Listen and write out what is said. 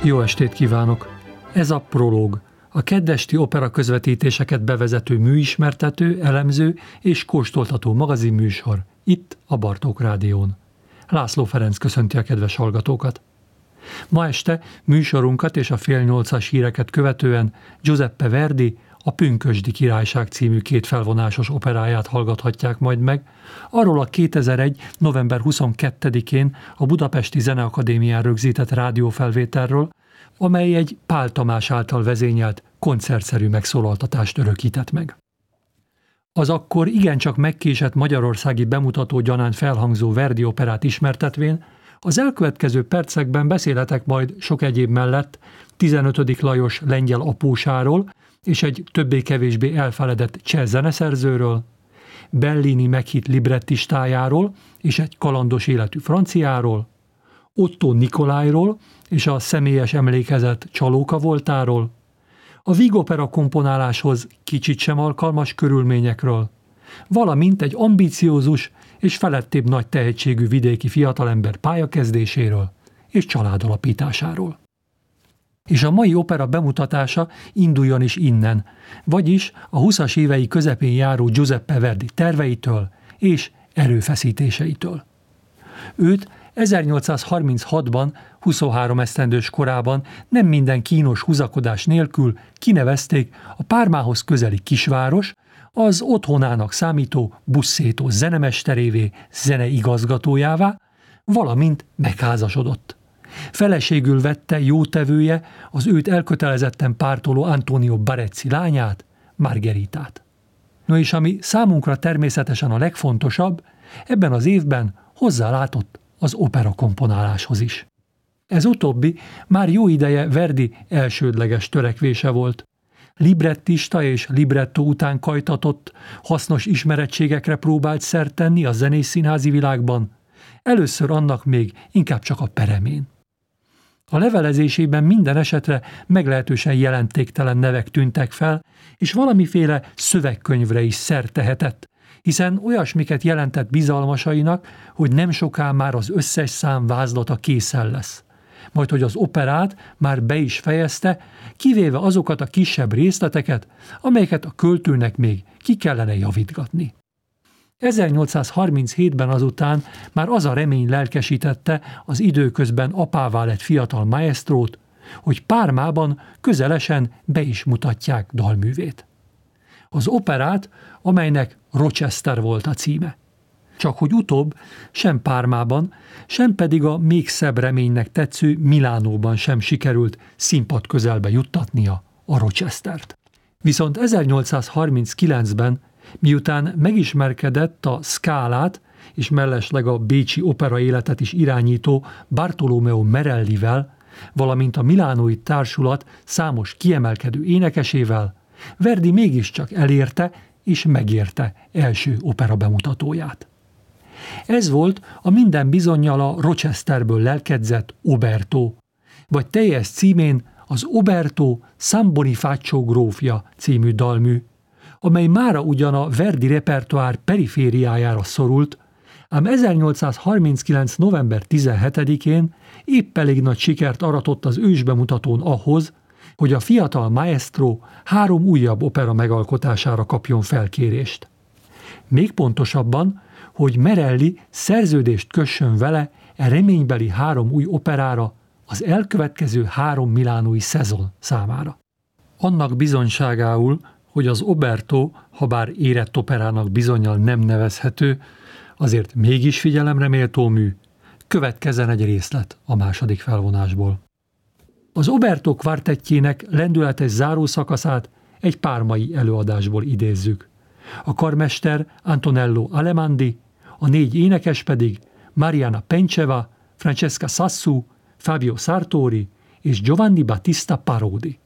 Jó estét kívánok! Ez a Prológ, a keddesti opera közvetítéseket bevezető műismertető, elemző és kóstoltató magazinműsor, itt a Bartók Rádión. László Ferenc köszönti a kedves hallgatókat. Ma este műsorunkat és a 7:30 híreket követően Giuseppe Verdi a Pünkösdi Királyság című két felvonásos operáját hallgathatják majd meg, arról a 2001. november 22-én a Budapesti Zeneakadémián rögzített rádiófelvételről, amely egy Pál Tamás által vezényelt koncertszerű megszólaltatást örökített meg. Az akkor igencsak megkésett magyarországi bemutató gyanánt felhangzó Verdi operát ismertetvén, az elkövetkező percekben beszélhetek majd sok egyéb mellett 15. Lajos lengyel apósáról és egy többé-kevésbé elfeledett cseh zeneszerzőről, Bellini meghitt librettistájáról és egy kalandos életű franciáról, Otto Nikolájról és a személyes emlékezet Csalóka voltáról, a vígopera komponáláshoz kicsit sem alkalmas körülményekről, valamint egy ambiciózus és felettébb nagy tehetségű vidéki fiatalember pályakezdéséről és családalapításáról. És a mai opera bemutatása induljon is innen, vagyis a 20-as évei közepén járó Giuseppe Verdi terveitől és erőfeszítéseitől. Őt 1836-ban, 23 esztendős korában nem minden kínos húzakodás nélkül kinevezték a Pármához közeli kisváros, az otthonának számító Busseto zenemesterévé, zeneigazgatójává, valamint megházasodott. Feleségül vette jótevője, az őt elkötelezetten pártoló Antonio Barezzi lányát, Margheritát. No és ami számunkra természetesen a legfontosabb, ebben az évben hozzálátott az opera komponáláshoz is. Ez utóbbi már jó ideje Verdi elsődleges törekvése volt. Librettista és libretto után kajtatott, hasznos ismerettségekre próbált szert tenni a zenészszínházi világban, először annak még inkább csak a peremén. A levelezésében minden esetre meglehetősen jelentéktelen nevek tűntek fel, és valamiféle szövegkönyvre is szert tehetett, hiszen olyasmiket jelentett bizalmasainak, hogy nem soká már az összes szám vázlata készen lesz. Majd hogy az operát már be is fejezte, kivéve azokat a kisebb részleteket, amelyeket a költőnek még ki kellene javítgatni. 1837-ben azután már az a remény lelkesítette az időközben apává lett fiatal maestrót, hogy Pármában közelesen be is mutatják dalművét. Az operát, amelynek Rochester volt a címe. Csak hogy utóbb sem Pármában, sem pedig a még szebb reménynek tetsző Milánóban sem sikerült színpad közelbe juttatnia a Rochestert. Viszont 1839-ben, miután megismerkedett a Scalát és mellesleg a bécsi opera életet is irányító Bartolomeo Merellivel, valamint a milánói társulat számos kiemelkedő énekesével, Verdi mégiscsak elérte és megérte első opera bemutatóját. Ez volt a minden bizonnyal a Rochesterből lelkedzett Oberto, vagy teljes címén az Oberto San Bonifacio grófja című dalmű, amely mára ugyan a Verdi repertoár perifériájára szorult, ám 1839. november 17-én épp elég nagy sikert aratott az ősbemutatón ahhoz, hogy a fiatal maestro 3 újabb opera megalkotására kapjon felkérést. Még pontosabban, hogy Merelli szerződést kössön vele e reménybeli 3 új operára az elkövetkező 3 milánói szezon számára. Annak bizonyságául, hogy az Oberto, habár érett operának bizonnyal nem nevezhető, azért mégis figyelemre méltó mű, következzen egy részlet a második felvonásból. Az Oberto kvartettjének lendületes zárószakaszát egy pármai előadásból idézzük. A karmester Antonello Alemandi, a 4 énekes pedig Mariana Penceva, Francesca Sassu, Fabio Sartori és Giovanni Battista Parodi.